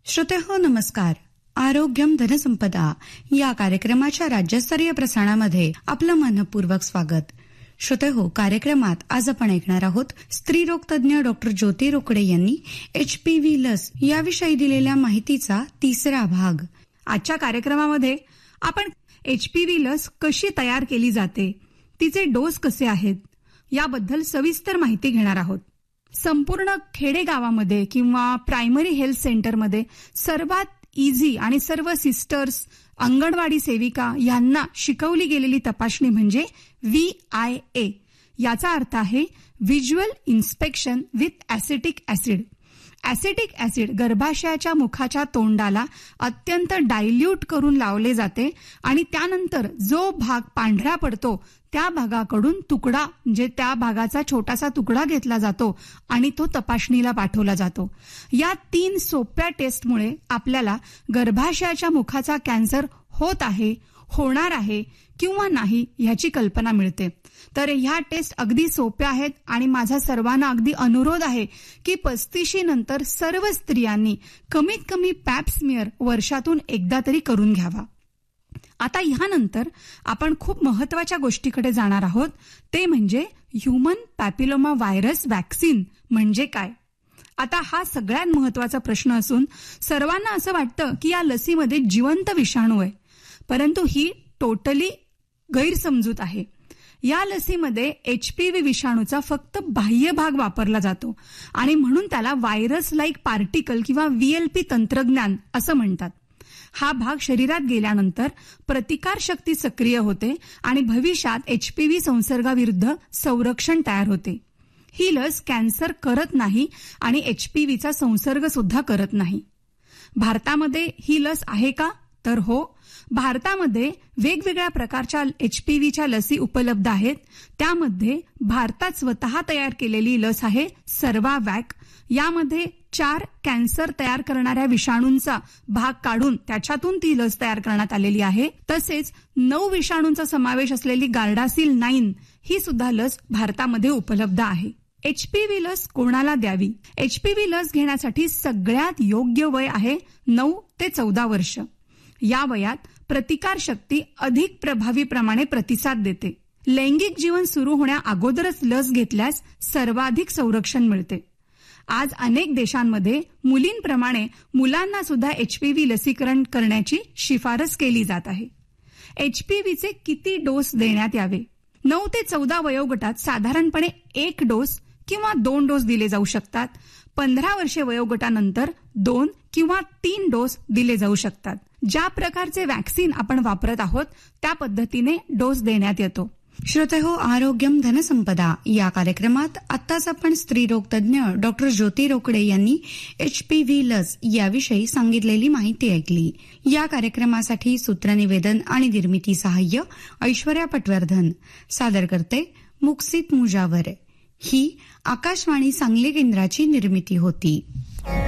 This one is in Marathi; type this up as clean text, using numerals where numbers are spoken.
श्रोतेहो नमस्कार. आरोग्यम धनसंपदा या कार्यक्रमाच्या राज्यस्तरीय प्रसारणामध्ये आपलं मनपूर्वक स्वागत. श्रोतेहो, कार्यक्रमात आज आपण ऐकणार आहोत स्त्रीरोग तज्ञ डॉक्टर ज्योती रोकडे यांनी HPV लस याविषयी दिलेल्या माहितीचा तिसरा भाग. आजच्या कार्यक्रमामध्ये आपण HPV लस कशी तयार केली जाते, तिचे डोस कसे आहेत याबद्दल सविस्तर माहिती घेणार आहोत. संपूर्ण खेडेगावामध्ये किंवा प्रायमरी हेल्थ सेंटरमध्ये सर्वात इझी आणि सर्व सिस्टर्स, अंगणवाडी सेविका यांना शिकवली गेलेली तपासणी म्हणजे VIA. याचा अर्थ आहे visual inspection with acetic acid. Acetic acid गर्भाशयाच्या मुखाच्या तोंडाला अत्यंत डायल्यूट करून लावले जाते आणि त्यानंतर जो भाग पांढरा पडतो त्या भागाकडून तुकडा म्हणजे त्या भागाचा छोटासा तुकडा घेतला जातो आणि तो तपासणीला पाठवला जातो. या 3 सोप्या टेस्टमुळे आपल्याला गर्भाशयाच्या मुखाचा कॅन्सर होत आहे, होणार आहे किंवा नाही ह्याची कल्पना मिळते. तर ह्या टेस्ट अगदी सोप्या आहेत आणि माझा सर्वांना अगदी अनुरोध आहे की 35 नंतर सर्व स्त्रियांनी कमीत कमी पॅप स्मिअर वर्षातून एकदा तरी करून घ्यावा. आता ह्यानंतर आपण खूप महत्वाच्या गोष्टीकडे जाणार आहोत, ते म्हणजे ह्यूमन पॅपिलोमा व्हायरस वॅक्सिन म्हणजे काय. आता हा सगळ्यात महत्वाचा प्रश्न असून सर्वांना असं वाटतं की या लसीमध्ये जिवंत विषाणू आहे, परंतु ही टोटली गैरसमजूत आहे. या लसीमध्ये HPV विषाणूचा फक्त बाह्य भाग वापरला जातो आणि म्हणून त्याला व्हायरस लाईक पार्टिकल किंवा VLP तंत्रज्ञान असं म्हणतात. हा भाग शरीरात गेल्यानंतर प्रतिकार शक्ती सक्रिय होते आणि भविष्यात HPV संसर्गाविरुद्ध संरक्षण तयार होते. ही लस कॅन्सर करत नाही आणि HPVचा संसर्ग सुद्धा करत नाही. भारतामध्ये ही लस आहे का? तर हो, भारतामध्ये वेगवेगळ्या प्रकारच्या HPVच्या लसी उपलब्ध आहेत. त्यामध्ये भारतात स्वतः तयार केलेली लस आहे सर्वावॅक. यामध्ये 4 कॅन्सर तयार करणाऱ्या विषाणूंचा भाग काढून त्याच्यातून ती लस तयार करण्यात आलेली आहे. तसेच 9 विषाणूंचा समावेश असलेली गार्डासिल 9 ही सुद्धा लस भारतामध्ये उपलब्ध आहे. HPV लस कोणाला द्यावी? HPV लस घेण्यासाठी सगळ्यात योग्य वय आहे 9 ते 14 वर्ष. या वयात प्रतिकार शक्ती अधिक प्रभावीप्रमाणे प्रतिसाद देते. लैंगिक जीवन सुरू होण्या अगोदरच लस घेतल्यास सर्वाधिक संरक्षण मिळते. आज अनेक देशांमध्ये मुलींप्रमाणे मुलांना सुद्धा HPV लसीकरण करण्याची शिफारस केली जात आहे. HPVचे किती डोस देण्यात यावे? 9 ते 14 वयोगटात साधारणपणे 1 डोस किंवा 2 डोस दिले जाऊ शकतात. 15 वर्षे वयोगटानंतर 2 किंवा 3 डोस दिले जाऊ शकतात. ज्या प्रकारचे वॅक्सिन आपण वापरत आहोत त्या पद्धतीने डोस देण्यात येतो. श्रोतेहो, आरोग्यम धनसंपदा या कार्यक्रमात आत्ताच आपण स्त्रीरोग तज्ञ डॉक्टर ज्योती रोकडे यांनी HPV लस याविषयी सांगितलेली माहिती ऐकली. या कार्यक्रमासाठी सूत्रनिवेदन आणि निर्मिती सहाय्य ऐश्वर्या पटवर्धन. सादर करते मुक्सित मुजावर. ही आकाशवाणी सांगली केंद्राची निर्मिती होती.